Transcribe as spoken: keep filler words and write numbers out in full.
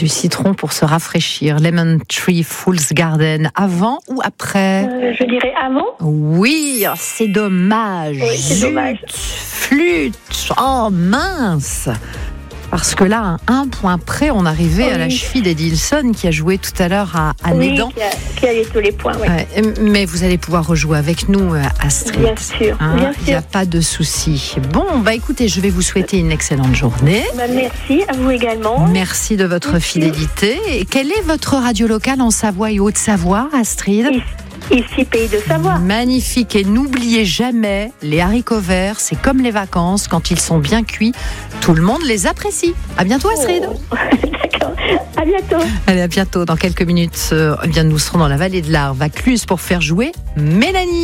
du citron pour se rafraîchir. Lemon Tree Fool's Garden, avant ou après? Euh, je dirais avant. Oui, oh, c'est dommage. Oui, c'est Zut, dommage. Flûte, oh mince. Parce que là, à un point près, on arrivait Oui. à la cheville d'Edilson qui a joué tout à l'heure à, à Oui, Nédan. qui a, qui a les tous les points. Oui. Ouais, mais vous allez pouvoir rejouer avec nous, Astrid. Bien sûr, Hein, bien il n'y a sûr. pas de souci. Bon, bah écoutez, je vais vous souhaiter une excellente journée. Bah, merci à vous également. Merci de votre Merci. fidélité. Et quelle est votre radio locale en Savoie et Haute-Savoie, Astrid? Ici, ici, Pays de Savoie. Magnifique. Et n'oubliez jamais, les haricots verts, c'est comme les vacances. Quand ils sont bien cuits, tout le monde les apprécie. À bientôt, Astrid. Oh. D'accord. À bientôt. Allez, à bientôt. Dans quelques minutes, euh, eh bien, nous serons dans la vallée de l'Arve, à Cluse, pour faire jouer Mélanie.